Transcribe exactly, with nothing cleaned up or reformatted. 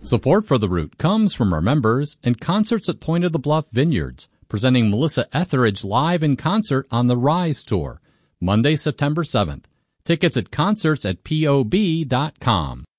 Support for The Root comes from our members and concerts at Point of the Bluff Vineyards, presenting Melissa Etheridge live in concert on the Rise Tour, Monday, September seventh. Tickets at concerts at P O B dot com.